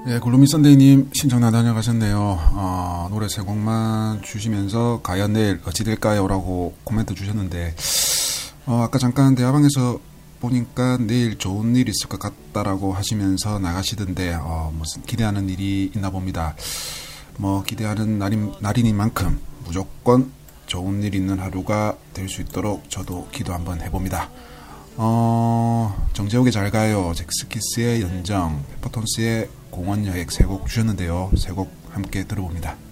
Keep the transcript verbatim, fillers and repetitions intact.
네, 글루미 선데이님 신청 나다녀 가셨네요. 어, 노래 세 곡만 주시면서 과연 내일 어찌 될까요? 라고 코멘트 주셨는데, 어, 아까 잠깐 대화방에서 보니까 내일 좋은 일 있을 것 같다라고 하시면서 나가시던데, 어, 무슨 기대하는 일이 있나 봅니다. 뭐, 기대하는 날인, 날이니만큼 무조건 좋은 일 있는 하루가 될 수 있도록 저도 기도 한번 해봅니다. 어, 정재욱의 잘 가요, 잭스키스의 연정, 페퍼톤스의 공원 여행 세 곡 주셨는데요. 세 곡 함께 들어봅니다.